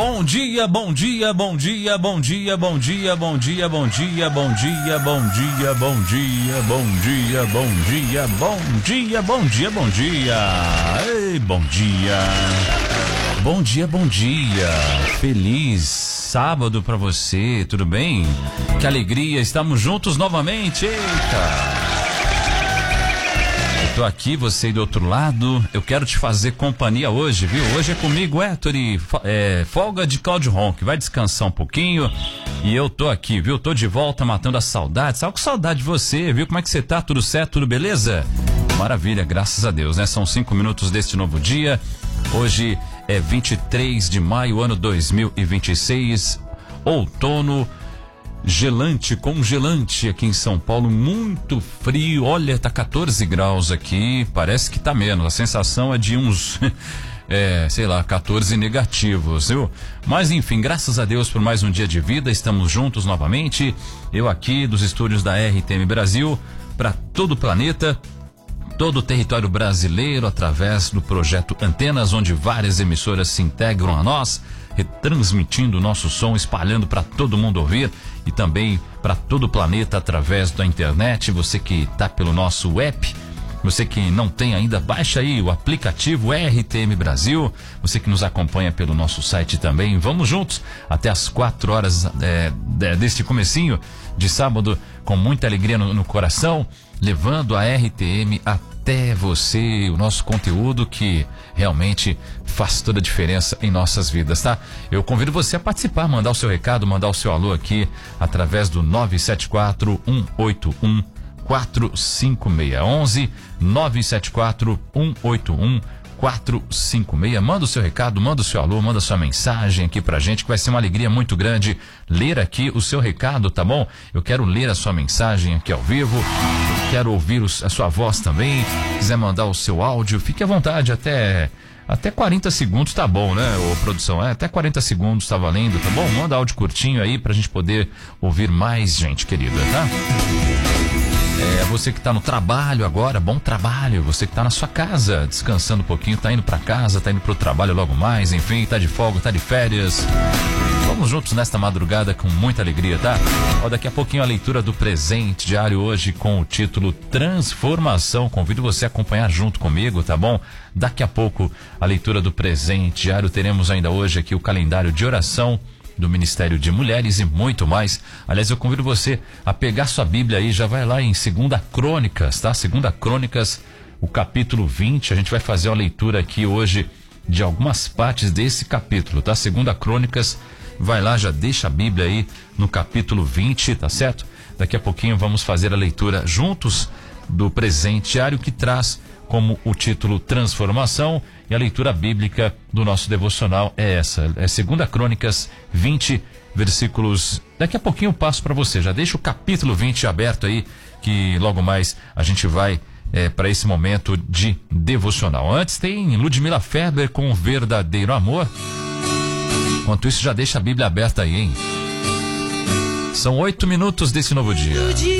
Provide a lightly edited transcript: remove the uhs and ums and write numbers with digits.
Bom dia, bom dia, bom dia, bom dia, bom dia, bom dia, bom dia, bom dia, bom dia, bom dia, bom dia, bom dia, bom dia, bom dia, bom dia. Ei, bom dia. Bom dia, bom dia. Feliz sábado pra você, tudo bem? Que alegria, estamos juntos novamente. Eita. Tô aqui, você aí do outro lado, eu quero te fazer companhia hoje, viu? Hoje é comigo, Héctor, folga de Cláudio Ronck, vai descansar um pouquinho e eu tô aqui, viu? Tô de volta matando a saudade, tava com saudade de você, viu? Como é que você tá? Tudo certo? Tudo beleza? Maravilha, graças a Deus, né? São 5 minutos deste novo dia, hoje é 23 de maio, ano 2026, outono gelante, congelante aqui em São Paulo, muito frio, olha, tá 14 graus aqui, parece que tá menos, a sensação é de uns, 14 negativos, viu? Mas enfim, graças a Deus por mais um dia de vida, estamos juntos novamente, eu aqui dos estúdios da RTM Brasil, para todo o planeta, todo o território brasileiro, através do projeto Antenas, onde várias emissoras se integram a nós, retransmitindo o nosso som, espalhando para todo mundo ouvir e também para todo o planeta através da internet. Você que está pelo nosso app, você que não tem ainda, baixa aí o aplicativo RTM Brasil, você que nos acompanha pelo nosso site também. Vamos juntos até as 4 horas deste comecinho de sábado, com muita alegria no coração, levando a RTM até você, o nosso conteúdo que realmente faz toda a diferença em nossas vidas, tá? Eu convido você a participar, mandar o seu recado, mandar o seu alô aqui através do 974-181-4566, 974-181-456. Manda o seu recado, manda o seu alô, manda a sua mensagem aqui pra gente, que vai ser uma alegria muito grande ler aqui o seu recado, tá bom? Eu quero ler a sua mensagem aqui ao vivo, eu quero ouvir a sua voz também. Se quiser mandar o seu áudio, fique à vontade, até 40 segundos tá bom, né, ô produção? Até 40 segundos tá valendo, tá bom? Manda áudio curtinho aí pra gente poder ouvir mais gente querida, tá? Você que tá no trabalho agora, bom trabalho. Você que tá na sua casa, descansando um pouquinho, tá indo pra casa, tá indo pro trabalho logo mais, enfim, tá de folga, tá de férias. Vamos juntos nesta madrugada com muita alegria, tá? Daqui a pouquinho a leitura do presente diário hoje com o título Transformação. Convido você a acompanhar junto comigo, tá bom? Daqui a pouco a leitura do presente diário. Teremos ainda hoje aqui o calendário de oração do Ministério de Mulheres e muito mais. Aliás, eu convido você a pegar sua Bíblia aí, já vai lá em 2 Crônicas, tá? 2 Crônicas, o capítulo 20, a gente vai fazer uma leitura aqui hoje de algumas partes desse capítulo, tá? 2 Crônicas, vai lá, já deixa a Bíblia aí no capítulo 20, tá certo? Daqui a pouquinho vamos fazer a leitura juntos do presente diário, que traz como o título Transformação, e a leitura bíblica do nosso devocional é essa, é 2 Crônicas 20, versículos, daqui a pouquinho eu passo para você, já deixa o capítulo 20 aberto aí, que logo mais a gente vai para esse momento de devocional. Antes tem Ludmila Ferber com Verdadeiro Amor. Enquanto isso, já deixa a Bíblia aberta aí, hein? São 8 minutos desse novo dia.